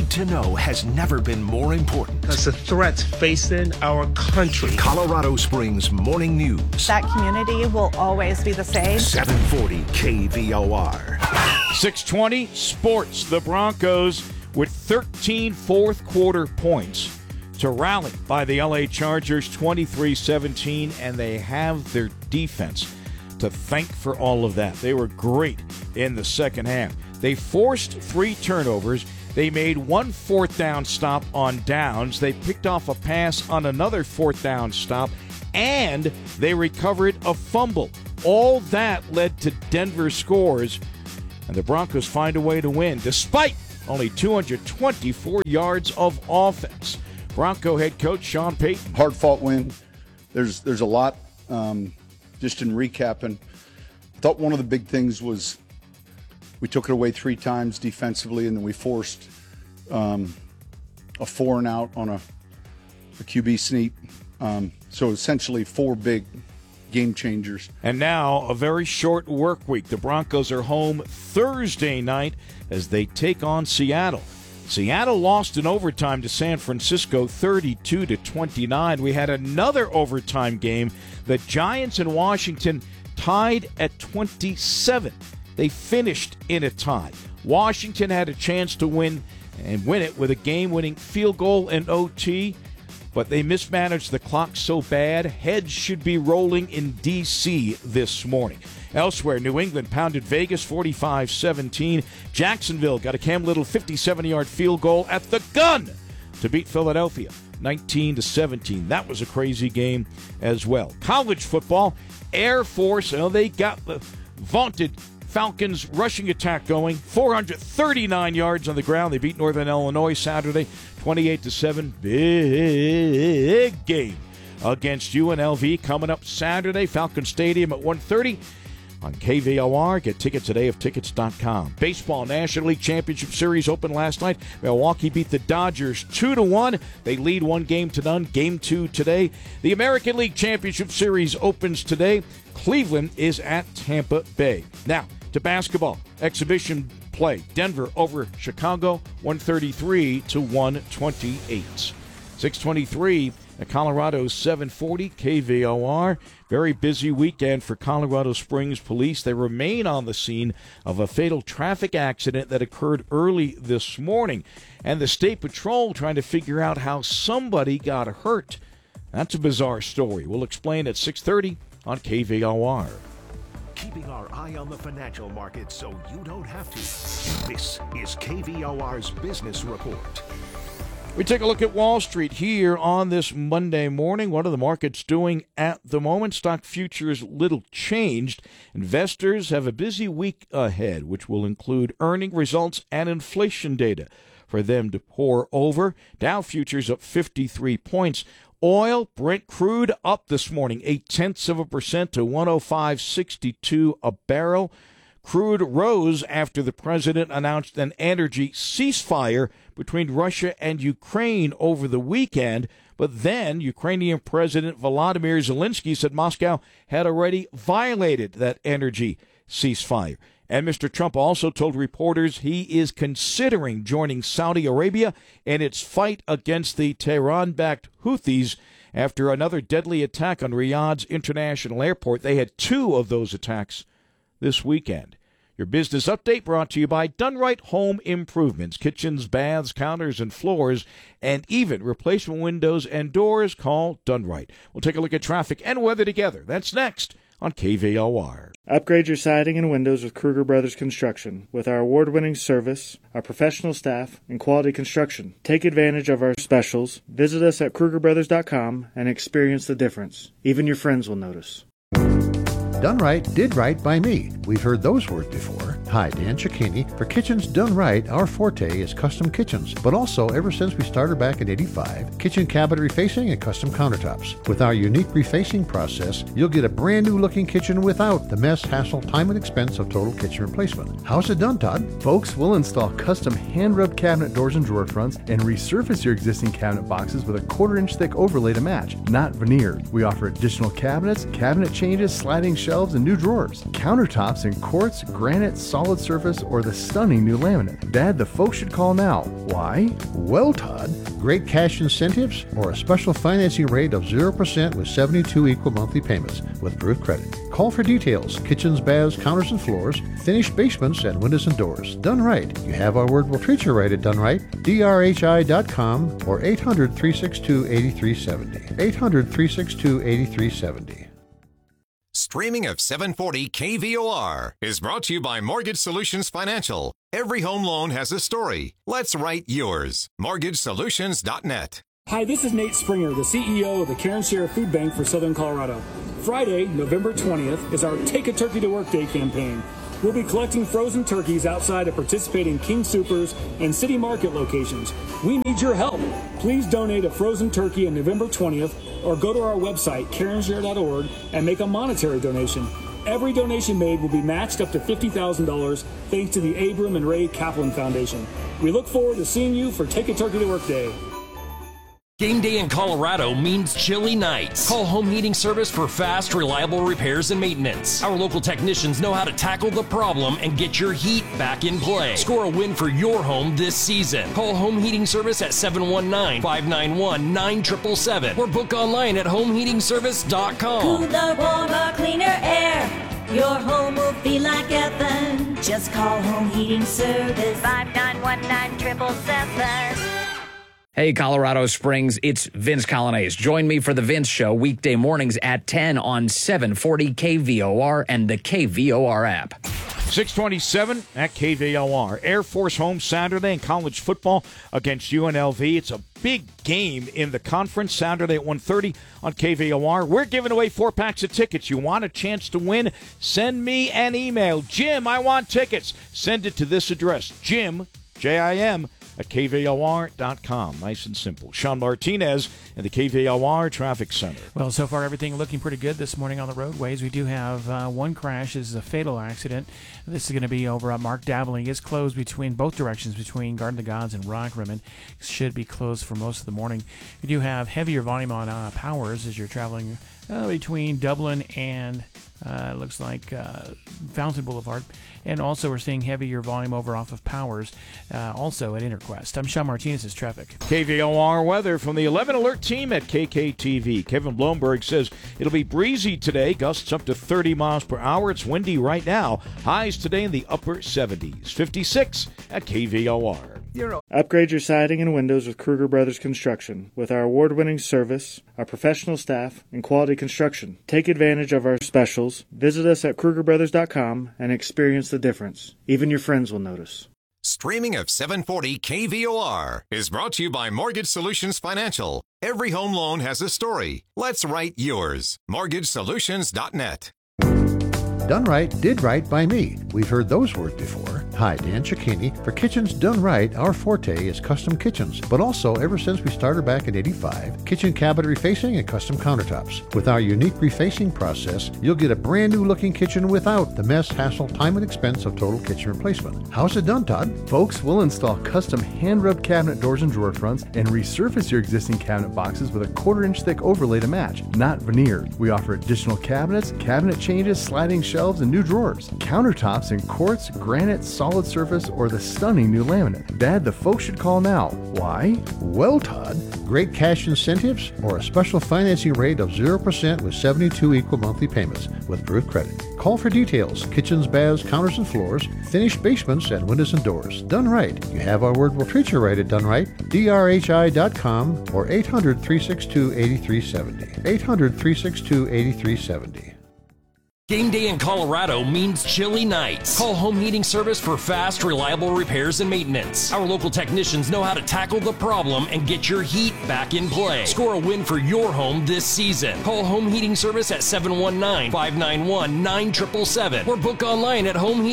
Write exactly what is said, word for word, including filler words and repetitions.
need to know has never been more important. Because the threats facing our country. Colorado Springs Morning News. That community will always be the same. seven forty K V O R. six twenty Sports. The Broncos with thirteen fourth quarter points to rally by the L A Chargers twenty-three seventeen, and they have their defense to thank for all of that. They were great in the second half. They forced three turnovers. They made one fourth down stop on downs. They picked off a pass on another fourth down stop, and they recovered a fumble. All that led to Denver scores, and the Broncos find a way to win despite only two hundred twenty-four yards of offense. Bronco head coach Sean Payton. Hard-fought win. There's there's a lot. Um, just in recapping, I thought one of the big things was we took it away three times defensively, and then we forced um, a four and out on a, a Q B sneak. Um, so essentially four big game changers. And now a very short work week. The Broncos are home Thursday night as they take on Seattle. Seattle lost in overtime to San Francisco thirty-two to twenty-nine. We had another overtime game. The Giants and Washington tied at twenty-seven. They finished in a tie. Washington had a chance to win and win it with a game-winning field goal in O T, but they mismanaged the clock so bad, heads should be rolling in D C this morning. Elsewhere, New England pounded Vegas forty-five seventeen. Jacksonville got a Cam Little fifty-seven-yard field goal at the gun to beat Philadelphia nineteen to seventeen. That was a crazy game as well. College football, Air Force, oh, they got the vaunted Falcons rushing attack going. four hundred thirty-nine yards on the ground. They beat Northern Illinois Saturday twenty-eight to seven. Big game against U N L V coming up Saturday, Falcon Stadium at one thirty on K V O R. Get tickets at A F tickets dot com. Baseball National League Championship Series opened last night. Milwaukee beat the Dodgers two to one. They lead one game to none. Game two today. The American League Championship Series opens today. Cleveland is at Tampa Bay. Now, to basketball. Exhibition play. Denver over Chicago, one thirty-three to one twenty-eight. six twenty-three at Colorado seven forty K V O R. Very busy weekend for Colorado Springs police. They remain on the scene of a fatal traffic accident that occurred early this morning. And the State Patrol trying to figure out how somebody got hurt. That's a bizarre story. We'll explain at six thirty on K V O R. Keeping our eye on the financial markets so you don't have to. This is K V O R's Business Report. We take a look at Wall Street here on this Monday morning. What are the markets doing at the moment? Stock futures little changed. Investors have a busy week ahead, which will include earning results and inflation data for them to pour over. Dow futures up fifty-three points. Oil, Brent crude up this morning, eight tenths of a percent to one oh five sixty-two a barrel. Crude rose after the president announced an energy ceasefire between Russia and Ukraine over the weekend. But then Ukrainian President Volodymyr Zelensky said Moscow had already violated that energy ceasefire. And Mister Trump also told reporters he is considering joining Saudi Arabia in its fight against the Tehran-backed Houthis after another deadly attack on Riyadh's international airport. They had two of those attacks this weekend. Your business update brought to you by Dunright Home Improvements. Kitchens, baths, counters, and floors, and even replacement windows and doors. Call Dunright. We'll take a look at traffic and weather together. That's next on K V O R. Upgrade your siding and windows with Kruger Brothers Construction. With our award-winning service, our professional staff, and quality construction. Take advantage of our specials. Visit us at Kruger Brothers dot com and experience the difference. Even your friends will notice. Done right did right by me. We've heard those words before. Hi, Dan Cicchini. For Kitchens Done Right, our forte is custom kitchens. But also, ever since we started back in eighty-five, kitchen cabinet refacing and custom countertops. With our unique refacing process, you'll get a brand new looking kitchen without the mess, hassle, time, and expense of total kitchen replacement. How's it done, Todd? Folks, we'll install custom hand-rubbed cabinet doors and drawer fronts and resurface your existing cabinet boxes with a quarter-inch thick overlay to match, not veneered. We offer additional cabinets, cabinet changes, sliding shelves, and new drawers. Countertops in quartz, granite, salt, solid surface, or the stunning new laminate. Dad, the folks should call now. Why? Well, Todd, great cash incentives or a special financing rate of zero percent with seventy-two equal monthly payments with approved credit. Call for details. Kitchens, baths, counters, and floors, finished basements, and windows and doors. Done right. You have our word, we'll treat you right at Done Right. D R H I dot com or eight hundred, three six two, eight three seven zero. eight hundred, three six two, eight three seven zero. Streaming of seven forty K V O R is brought to you by Mortgage Solutions Financial. Every home loan has a story. Let's write yours. mortgage solutions dot net. Hi, this is Nate Springer, the C E O of the Karen Share Food Bank for Southern Colorado. Friday, November twentieth, is our Take a Turkey to Work Day campaign. We'll be collecting frozen turkeys outside of participating King Soopers and City Market locations. We need your help. Please donate a frozen turkey on November twentieth or go to our website, karen share dot org, and make a monetary donation. Every donation made will be matched up to fifty thousand dollars thanks to the Abram and Ray Kaplan Foundation. We look forward to seeing you for Take a Turkey to Work Day. Game day in Colorado means chilly nights. Call Home Heating Service for fast, reliable repairs and maintenance. Our local technicians know how to tackle the problem and get your heat back in play. Score a win for your home this season. Call Home Heating Service at seven one nine, five nine one, nine seven seven seven or book online at home heating service dot com. Cooler, warmer, cleaner air. Your home will feel like heaven. Just call Home Heating Service. five nine one, nine seven seven seven. Hey, Colorado Springs, it's Vince Colonnese. Join me for the Vince Show weekday mornings at ten on seven forty K V O R and the K V O R app. six twenty-seven at K V O R. Air Force home Saturday in college football against U N L V. It's a big game in the conference Saturday at one thirty on K V O R. We're giving away four packs of tickets. You want a chance to win? Send me an email. Jim, I want tickets. Send it to this address, Jim, J I M, at K V O R dot com. Nice and simple. Sean Martinez in the K V O R Traffic Center. Well, so far everything looking pretty good this morning on the roadways. We do have uh, one crash. This is a fatal accident. This is going to be over at Mark Dabbling. It's closed between both directions between Garden of the Gods and Rockrimmon. Should be closed for most of the morning. We do have heavier volume on uh, Powers as you're traveling uh, between Dublin and uh, looks like uh, Fountain Boulevard. And also we're seeing heavier volume over off of Powers, uh, also at Interquest. I'm Sean Martinez's traffic. K V O R weather from the eleven Alert team at K K T V. Kevin Blomberg says it'll be breezy today, gusts up to thirty miles per hour. It's windy right now. Highs today in the upper seventies. fifty-six at K V O R. Upgrade your siding and windows with Kruger Brothers Construction. With our award-winning service, our professional staff, and quality construction. Take advantage of our specials. Visit us at Kruger Brothers dot com and experience the difference. Even your friends will notice. Streaming of seven forty K V O R is brought to you by Mortgage Solutions Financial. Every home loan has a story. Let's write yours. mortgage solutions dot net. Done right, did right by me. We've heard those words before. Hi, Dan Cicchini. For Kitchens Done Right, our forte is custom kitchens, but also, ever since we started back in eighty-five, kitchen cabinet refacing and custom countertops. With our unique refacing process, you'll get a brand new looking kitchen without the mess, hassle, time, and expense of total kitchen replacement. How's it done, Todd? Folks, we'll install custom hand-rubbed cabinet doors and drawer fronts and resurface your existing cabinet boxes with a quarter-inch thick overlay to match, not veneered. We offer additional cabinets, cabinet changes, sliding shelves, and new drawers. Countertops in quartz, granite, solid surface, or the stunning new laminate. Dad, the folks should call now. Why? Well, Todd, great cash incentives or a special financing rate of zero percent with seventy-two equal monthly payments with approved credit. Call for details. Kitchens, baths, counters, and floors, finished basements, and windows and doors. Done right. You have our word, we'll treat you right at Done Right. D R H I dot com or eight hundred, three six two, eight three seven zero. eight hundred, three six two, eight three seven zero. Game day in Colorado means chilly nights. Call Home Heating Service for fast, reliable repairs and maintenance. Our local technicians know how to tackle the problem and get your heat back in play. Score a win for your home this season. Call Home Heating Service at seven one nine, five nine one, nine seven seven seven or book online at home heating